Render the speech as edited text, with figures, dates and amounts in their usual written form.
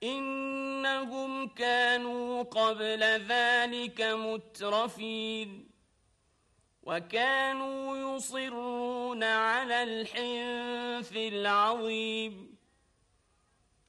إنهم كانوا قبل ذلك مترفين وكانوا يصرون على الحنث العظيم